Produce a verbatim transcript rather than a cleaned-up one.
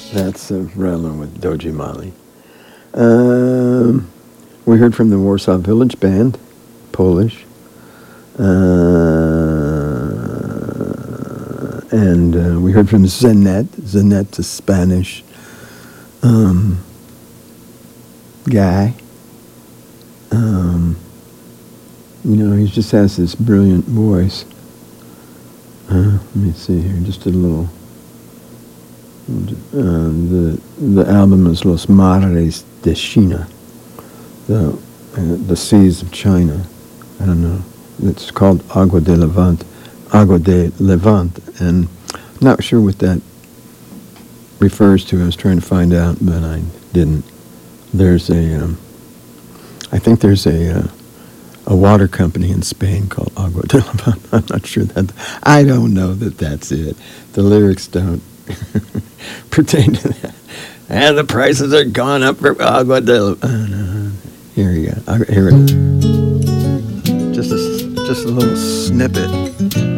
That's uh, Rattlin' with Doji Mali. Um, we heard from the Warsaw Village Band, Polish. Uh, and uh, we heard from Zenet. Zenet's a Spanish um, guy. Um, you know, he just has this brilliant voice. Uh, let me see here, just a little... Uh, the the album is Los Mares de China, the uh, the seas of China. I don't know. It's called Agua de Levant, Agua de Levant, and I'm not sure what that refers to. I was trying to find out, but I didn't. There's a, um, I think there's a uh, a water company in Spain called Agua de Levant. I'm not sure that. I don't know that that's it. The lyrics don't pertain to that. And the prices are gone up for Agua de Levant. Uh, no. Here you go. Here it is. Just a, just a little snippet.